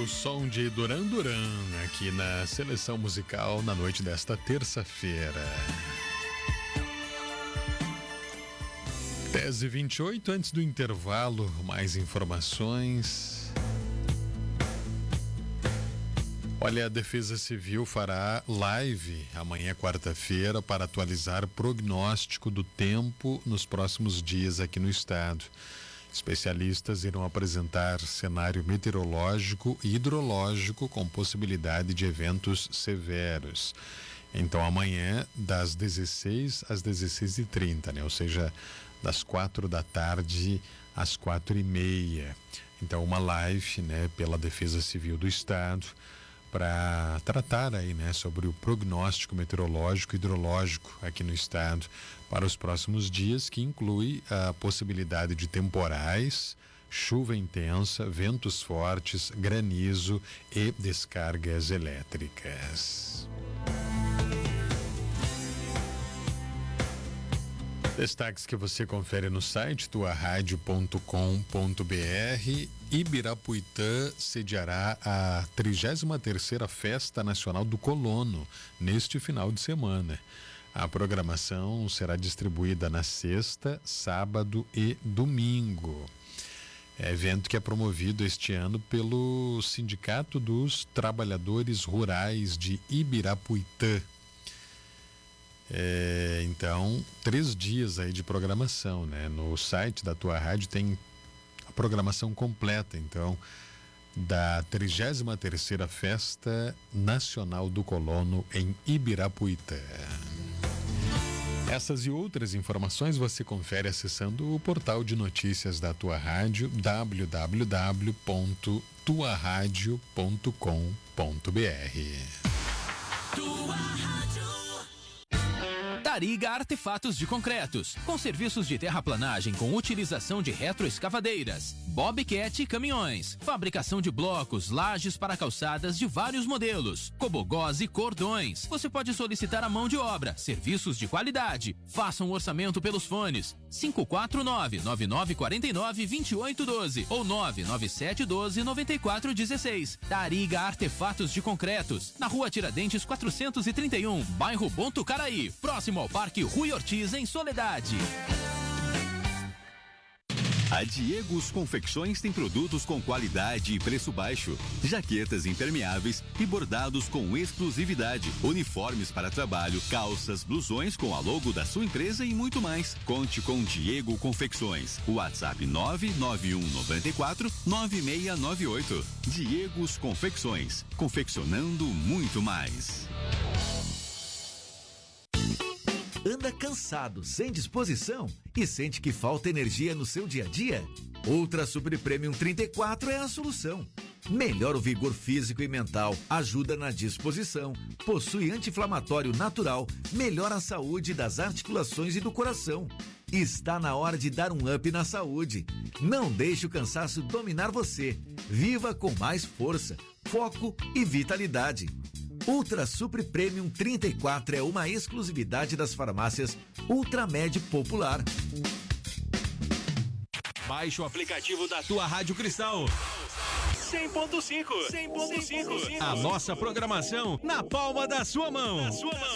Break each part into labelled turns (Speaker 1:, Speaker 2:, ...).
Speaker 1: o som de Duran Duran aqui na Seleção Musical na noite desta terça-feira. 10h28, antes do intervalo, mais informações. Olha, a Defesa Civil fará live amanhã, quarta-feira, para atualizar prognóstico do tempo nos próximos dias aqui no estado. Especialistas irão apresentar cenário meteorológico e hidrológico com possibilidade de eventos severos. Então, amanhã, das 16 às 16h30, né? Ou seja, das 4 da tarde às 4h30. Então, uma live, né, pela Defesa Civil do Estado, para tratar aí, né, sobre o prognóstico meteorológico e hidrológico aqui no estado para os próximos dias, que inclui a possibilidade de temporais, chuva intensa, ventos fortes, granizo e descargas elétricas. Destaques que você confere no site tuaradio.com.br. Ibirapuitã sediará a 33ª Festa Nacional do Colono neste final de semana. A programação será distribuída na sexta, sábado e domingo. É evento que é promovido este ano pelo Sindicato dos Trabalhadores Rurais de Ibirapuitã. Então, 3 dias aí de programação, né? No site da Tua Rádio tem a programação completa, então, da 33ª Festa Nacional do Colono em Ibirapuitã. Essas e outras informações você confere acessando o portal de notícias da Tua Rádio, www.tuaradio.com.br.
Speaker 2: Tua Rádio.
Speaker 3: Tariga Artefatos de Concretos, com serviços de terraplanagem com utilização de retroescavadeiras, bobcat e caminhões, fabricação de blocos, lajes para calçadas de vários modelos, cobogós e cordões. Você pode solicitar a mão de obra, serviços de qualidade. Faça um orçamento pelos fones 549-9949-2812 ou 99712-9416. Tariga Artefatos de Concretos, na Rua Tiradentes 431, bairro Bom Tucaraí, próximo ao Parque Rui Ortiz, em Soledade.
Speaker 4: A Diegos Confecções tem produtos com qualidade e preço baixo, jaquetas impermeáveis e bordados com exclusividade, uniformes para trabalho, calças, blusões com a logo da sua empresa e muito mais. Conte com Diego Confecções. WhatsApp 99194-9698. Diegos Confecções, confeccionando muito mais.
Speaker 5: Anda cansado, sem disposição e sente que falta energia no seu dia a dia? Ultra Super Premium 34 é a solução. Melhora o vigor físico e mental, ajuda na disposição, possui anti-inflamatório natural, melhora a saúde das articulações e do coração. Está na hora de dar um up na saúde. Não deixe o cansaço dominar você. Viva com mais força, foco e vitalidade. Ultra Super Premium 34 é uma exclusividade das farmácias Ultramed Popular.
Speaker 6: Baixe o aplicativo da Tua Rádio Cristal. 100.5. A nossa programação na palma da sua mão.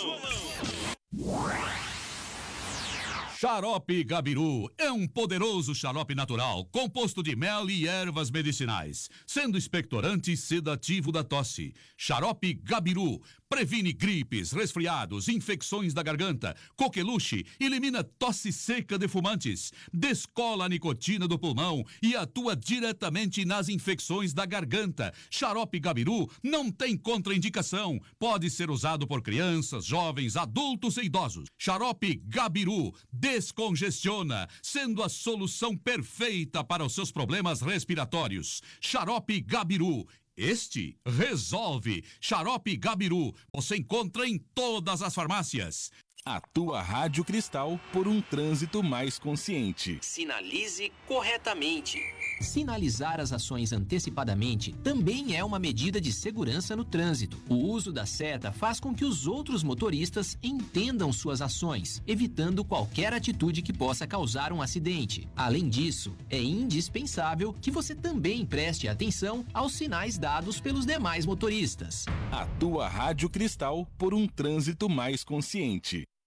Speaker 6: Xarope Gabiru é um poderoso xarope natural, composto de mel e ervas medicinais, sendo expectorante e sedativo da tosse. Xarope Gabiru previne gripes, resfriados, infecções da garganta, coqueluche, elimina tosse seca de fumantes, descola a nicotina do pulmão e atua diretamente nas infecções da garganta. Xarope Gabiru não tem contraindicação, pode ser usado por crianças, jovens, adultos e idosos. Xarope Gabiru descongestiona, sendo a solução perfeita para os seus problemas respiratórios. Xarope Gabiru, este resolve. Xarope Gabiru, você encontra em todas as farmácias.
Speaker 7: A Tua Rádio Cristal por um trânsito mais consciente.
Speaker 8: Sinalize corretamente.
Speaker 3: Sinalizar as ações antecipadamente também é uma medida de segurança no trânsito. O uso da seta faz com que os outros motoristas entendam suas ações, evitando qualquer atitude que possa causar um acidente. Além disso, é indispensável que você também preste atenção aos sinais dados pelos demais motoristas.
Speaker 2: A tua Rádio Cristal por um trânsito mais consciente.